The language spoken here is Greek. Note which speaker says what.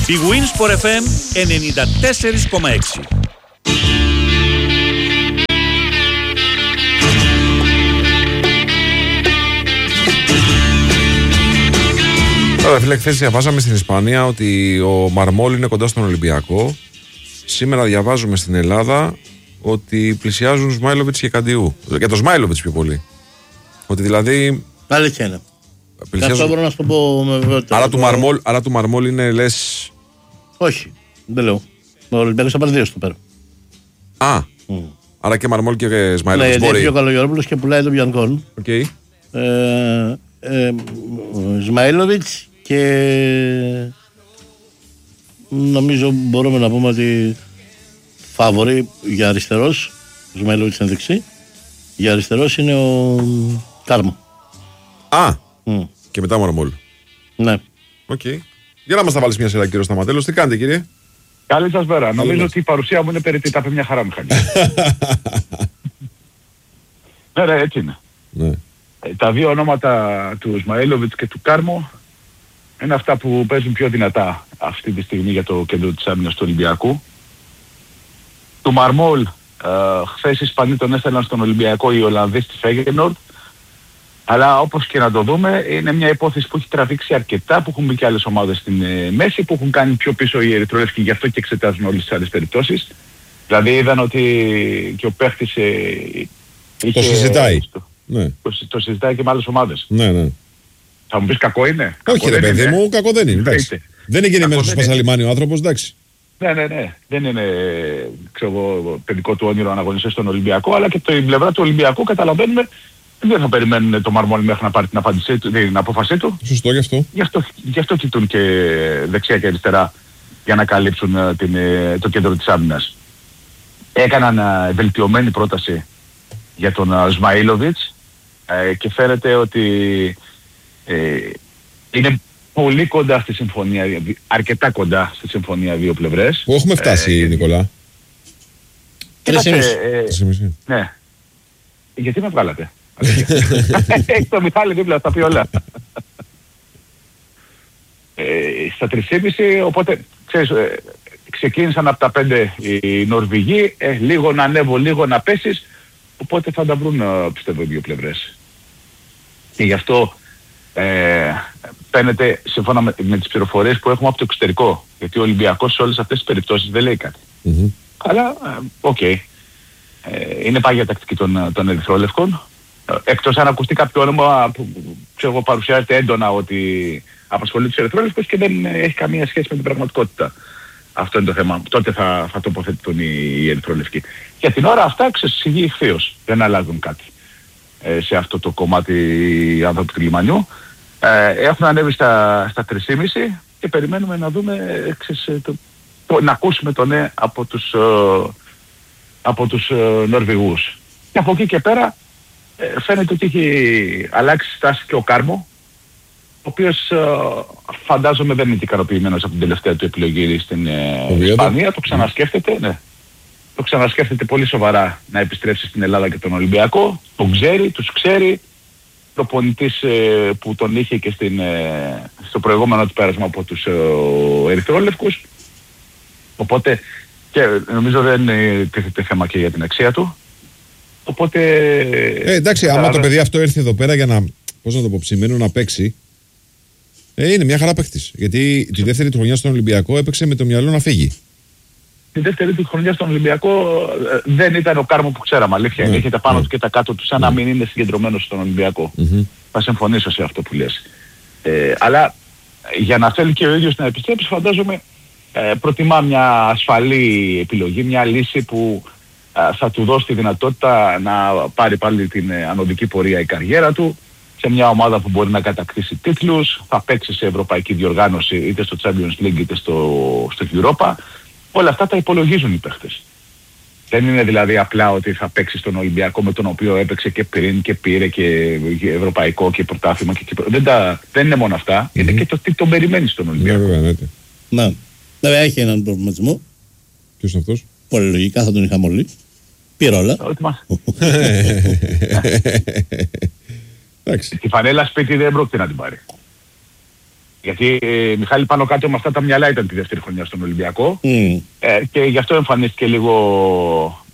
Speaker 1: Η Winsport FM 94,6.
Speaker 2: Τώρα φίλε, χθες διαβάζαμε στην Ισπανία ότι ο Μαρμόλ είναι κοντά στον Ολυμπιακό. Σήμερα διαβάζουμε στην Ελλάδα ότι πλησιάζουν Σμάιλοβιτς και Καντιού. Για το Σμάιλοβιτς πιο πολύ. Ότι δηλαδή.
Speaker 3: Αλήθεια είναι.
Speaker 2: Πλησιάζουν...
Speaker 3: Αυτό μπορώ να σου το πω με βεβαιότητα.
Speaker 2: Άρα του Μαρμόλ είναι λες.
Speaker 3: Όχι, δεν λέω. Ο Ολυμπιακός θα πάρει 2 στο πέρα.
Speaker 2: Α. Άρα και Μαρμόλ και Σμάιλοβιτς.
Speaker 3: Ναι, γιατί ο Καλογερόπουλος και πουλάει τον Μπιανκόν.
Speaker 2: Okay.
Speaker 3: Σμάιλοβιτς και νομίζω μπορούμε να πούμε ότι φαβορί για αριστερός, ο Σμάιλοβιτς είναι δεξί, για αριστερός είναι ο Κάρμο.
Speaker 2: Α, και μετά Μαρμόλ.
Speaker 3: Ναι.
Speaker 2: Οκ. Για να μας τα βάλεις μια σειρά, κύριο Σταματέλος. Τι κάνετε, κύριε?
Speaker 4: Καλή σας μέρα. Νομίζω ότι η παρουσία μου είναι περίπου τα μια χαρά μηχανή. Ναι, έτσι είναι.
Speaker 2: Ναι.
Speaker 4: Τα δύο ονόματα του Σμαήλοβιτς και του Κάρμο είναι αυτά που παίζουν πιο δυνατά αυτή τη στιγμή για το κέντρο της άμυνας του Ολυμπιακού. Του Μαρμόλ, χθες οι Ισπανοί τον έστελναν στον Ολυμπιακό, οι Ολλανδοί στη Φέγενορντ. Αλλά όπως και να το δούμε, είναι μια υπόθεση που έχει τραβήξει αρκετά, που έχουν μπει και άλλες ομάδες στην μέση, που έχουν κάνει πιο πίσω οι ερυθρόλευκοι, γι' αυτό και εξετάζουν όλες τις άλλες περιπτώσεις. Δηλαδή είδαν ότι και ο παίχτης
Speaker 2: το συζητάει. Ναι.
Speaker 4: Το συζητάει και με άλλες ομάδες.
Speaker 2: Ναι, ναι.
Speaker 4: Θα μου πεις κακό είναι?
Speaker 2: Όχι ρε παιδί μου, κακό δεν είναι. Δεν είναι γεννημένος στο Σπασαλιμάνι ο άνθρωπος, εντάξει.
Speaker 4: Ναι. Δεν είναι, ξέρω εγώ, παιδικό του όνειρο να αγωνιστεί στον Ολυμπιακό, αλλά και την πλευρά του Ολυμπιακού καταλαβαίνουμε. Δεν θα περιμένουν το Μαρμόλ μέχρι να πάρει την απόφασή του.
Speaker 2: Σωστό, γι' αυτό κοιτούν και δεξιά και αριστερά για να καλύψουν το κέντρο της άμυνας. Έκαναν βελτιωμένη πρόταση για τον Σμαήλοβιτς και φαίνεται ότι είναι πολύ κοντά στη συμφωνία, αρκετά κοντά στη συμφωνία δύο πλευρές. Πού έχουμε φτάσει, Νικόλα?
Speaker 3: 3,5.
Speaker 4: Ναι. Γιατί με βγάλατε? Έχει το Μιχάλη δίπλα, θα πει όλα. Στα 3,5, οπότε ξέρεις, ξεκίνησαν από τα 5 οι Νορβηγοί, λίγο να ανέβω, λίγο να πέσεις, οπότε θα τα βρουν, πιστεύω, οι δύο πλευρές. Και γι' αυτό φαίνεται, σύμφωνα με τις πληροφορίες που έχουμε από το εξωτερικό, γιατί ο Ολυμπιακός σε όλες αυτές τις περιπτώσεις δεν λέει κάτι. Αλλά, είναι πάγια τακτική των ερυθρόλευκων. Εκτός αν ακουστεί κάποιο όνομα που ξέρω, παρουσιάζεται έντονα ότι απασχολεί τους ερυθρόλευκους και δεν έχει καμία σχέση με την πραγματικότητα. Αυτό είναι το θέμα. Τότε θα τοποθετηθούν οι ερυθρόλευκοι. Για την ώρα αυτά εξηγεί ηχθείως. Δεν αλλάζουν κάτι σε αυτό το κομμάτι οι άνθρωποι του λιμανιού. Έχουν ανέβει στα 3,5 και περιμένουμε να δούμε, να ακούσουμε το ναι από τους Νορβηγούς. Και από εκεί και πέρα φαίνεται ότι έχει αλλάξει στάση και ο Κάρμο, ο οποίος φαντάζομαι δεν είναι ικανοποιημένος από την τελευταία του επιλογή στην Ισπανία. Το ξανασκέφτεται, ναι. Το ξανασκέφτεται πολύ σοβαρά να επιστρέψει στην Ελλάδα και τον Ολυμπιακό. Τον ξέρει, τους ξέρει. Προπονητής που τον είχε και στο προηγούμενο του πέρασμα από τους ερυθρόλευκους. Οπότε και νομίζω δεν τίθεται θέμα και για την αξία του. Οπότε...
Speaker 2: εντάξει, άμα το παιδί αυτό έρθει εδώ πέρα για να, πώς να το πω, ψημένο να παίξει, είναι μια χαρά παίκτης. Γιατί τη δεύτερη του χρονιά στον Ολυμπιακό έπαιξε με το μυαλό να φύγει.
Speaker 4: Τη δεύτερη του χρονιά στον Ολυμπιακό δεν ήταν ο Κάρμο που ξέραμε, αλήθεια. Είχε τα πάνω του και τα κάτω του, σαν να μην είναι συγκεντρωμένος στον Ολυμπιακό. Θα συμφωνήσω σε αυτό που λες. Αλλά για να θέλει και ο ίδιος να επιστρέψει, φαντάζομαι προτιμά μια ασφαλή επιλογή, μια λύση που θα του δώσει τη δυνατότητα να πάρει πάλι την ανωδική πορεία η καριέρα του σε μια ομάδα που μπορεί να κατακτήσει τίτλους, θα παίξει σε ευρωπαϊκή διοργάνωση είτε στο Champions League είτε στο Europa. Όλα αυτά τα υπολογίζουν οι παίχτες. Δεν είναι δηλαδή απλά ότι θα παίξει στον Ολυμπιακό με τον οποίο έπαιξε και πριν και πήρε και ευρωπαϊκό και πρωτάθλημα. Δεν είναι μόνο αυτά, είναι και το τι τον περιμένει στον Ολυμπιακό.
Speaker 3: Ναι, βέβαια έχει έναν προβληματισμό.
Speaker 2: Ποιος είναι αυτός?
Speaker 3: Πολύ λογικά, θα τον είχαμε όλοι. Πήρε όλα.
Speaker 4: Τη φανέλα σπίτι δεν πρόκειται να την πάρει. Γιατί Μιχάλη πάνω κάτω με αυτά τα μυαλά ήταν τη δεύτερη χρονιά στον Ολυμπιακό και γι' αυτό εμφανίστηκε λίγο